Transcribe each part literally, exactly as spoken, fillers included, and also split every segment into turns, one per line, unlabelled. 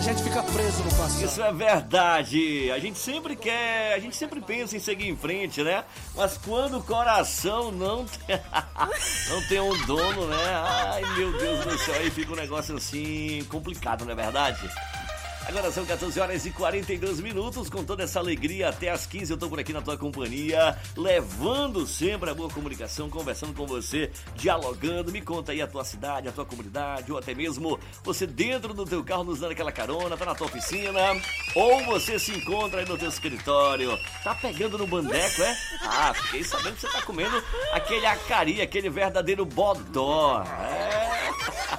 a gente fica preso no passado.
Isso é verdade. A gente sempre quer, a gente sempre pensa em seguir em frente, né? Mas quando o coração não tem, não tem um dono, né? Ai, meu Deus do céu, aí fica um negócio assim complicado, não é verdade? Agora são quatorze horas e quarenta e dois minutos, com toda essa alegria até as quinze eu tô por aqui na tua companhia, levando sempre a boa comunicação, conversando com você, dialogando. Me conta aí a tua cidade, a tua comunidade, ou até mesmo você dentro do teu carro nos dando aquela carona, tá na tua oficina, ou você se encontra aí no teu escritório, tá pegando no bandeco, é? Ah, fiquei sabendo que você tá comendo aquele acari, aquele verdadeiro bodó, é?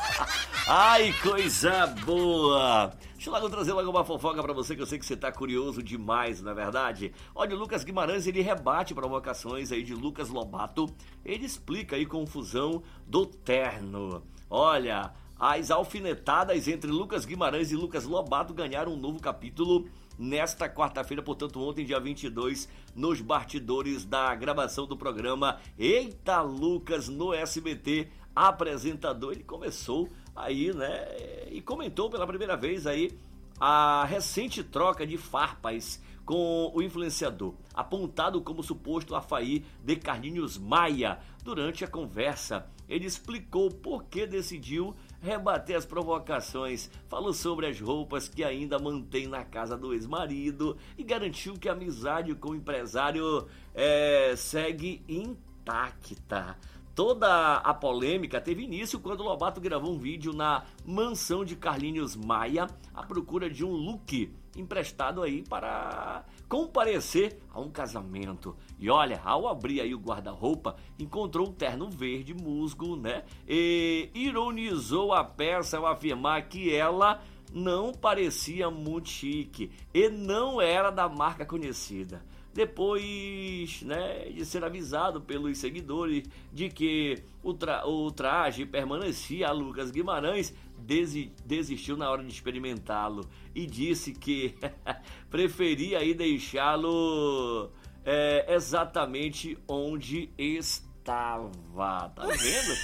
Ai, coisa boa! Deixa eu logo trazer logo uma fofoca pra você, que eu sei que você tá curioso demais, não é verdade? Olha, o Lucas Guimarães, ele rebate provocações aí de Lucas Lobato. Ele explica aí confusão do terno. Olha, as alfinetadas entre Lucas Guimarães e Lucas Lobato ganharam um novo capítulo nesta quarta-feira, portanto ontem, dia vinte e dois, nos bastidores da gravação do programa Eita Lucas no S B T. Apresentador, ele começou aí, né, e comentou pela primeira vez aí a recente troca de farpas com o influenciador, apontado como suposto afaí de Carlinhos Maia. Durante a conversa, ele explicou por que decidiu rebater as provocações, falou sobre as roupas que ainda mantém na casa do ex-marido e garantiu que a amizade com o empresário é, segue intacta. Toda a polêmica teve início quando Lobato gravou um vídeo na mansão de Carlinhos Maia à procura de um look emprestado aí para comparecer a um casamento. E olha, ao abrir aí o guarda-roupa, encontrou um terno verde musgo, né? E ironizou a peça ao afirmar que ela não parecia muito chique e não era da marca conhecida. Depois, né, de ser avisado pelos seguidores de que o, tra- o traje permanecia a Lucas Guimarães, desi- desistiu na hora de experimentá-lo e disse que preferia aí deixá-lo é, exatamente onde estava. Tá vendo?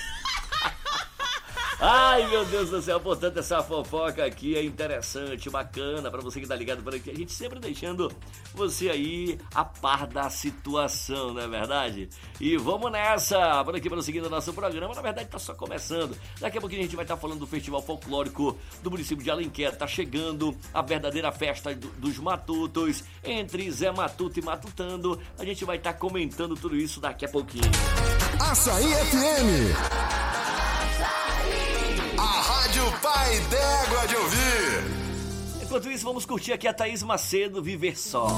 Ai, meu Deus do céu, portanto, essa fofoca aqui é interessante, bacana, pra você que tá ligado por aqui. A gente sempre deixando você aí a par da situação, não é verdade? E vamos nessa, por aqui, prosseguindo o nosso programa. Na verdade, tá só começando. Daqui a pouquinho a gente vai estar falando do Festival Folclórico do município de Alenquer. Tá chegando a verdadeira festa do, dos matutos, entre Zé Matuto e Matutando. A gente vai estar comentando tudo isso daqui a pouquinho.
Açaí F M. A Rádio Pai d'Égua de ouvir.
Enquanto isso, vamos curtir aqui a Thaís Macedo, Viver Só.